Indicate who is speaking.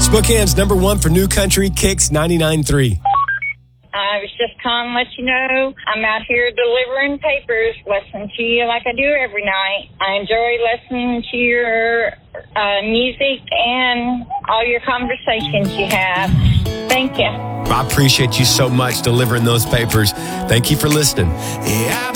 Speaker 1: Spokane's #1 for new country, Kicks 99.3.
Speaker 2: I was just calling to let you know I'm out here delivering papers, listening to you like I do every night. I enjoy listening to your music and all your conversations you have. Thank you.
Speaker 1: I appreciate you so much delivering those papers. Thank you for listening.
Speaker 3: Yeah,